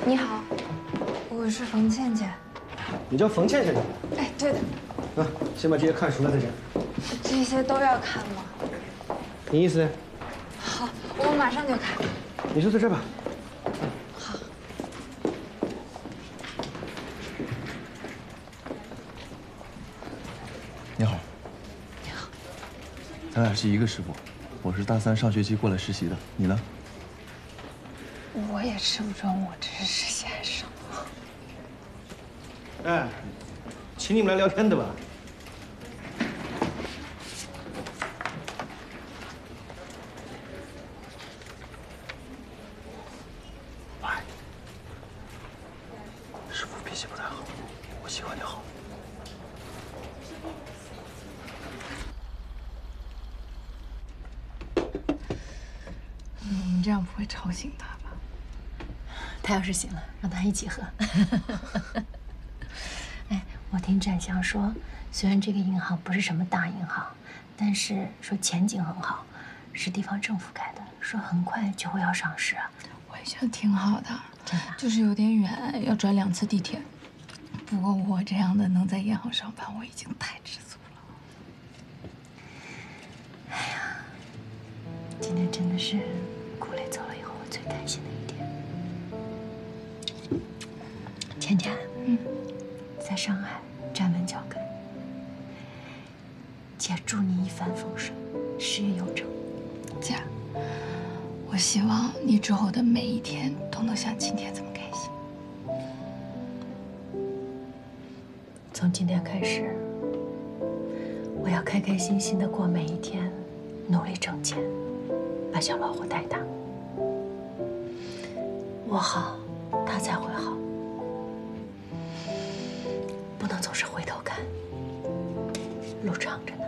你好，我是冯倩倩。 你叫冯倩倩的？ 哎，对的。 啊，先把这些看熟了再讲。 这些都要看吗？ 你意思？ 好，我马上就看。 你就坐这吧。 好。 你好。 你好。 咱俩是一个师傅，我是大3上学期过来实习的，你呢？ 我也吃不准我这是实习还是什么。 哎，请你们来聊天的吧？ 喂，师傅脾气不太好，我喜欢你好。 你这样不会吵醒他吧？ 他要是醒了，让他一起喝。哎，我听展翔说，虽然这个银行不是什么大银行，但是说前景很好，是地方政府开的，说很快就会要上市啊。 我也觉得挺好的， 真的？ 就是有点远，要转2次地铁。不过我这样的能在银行上班，我已经太知足了。 哎呀，今天真的是顾磊走了以后我最开心的一天。倩倩，在上海站稳脚跟，姐祝你一帆风顺，事业有成。 姐，我希望你之后的每一天都能像今天这么开心。 从今天开始，我要开开心心的过每一天，努力挣钱，把小老虎带大。我好，他才会好。不能总是回头看，路长着呢。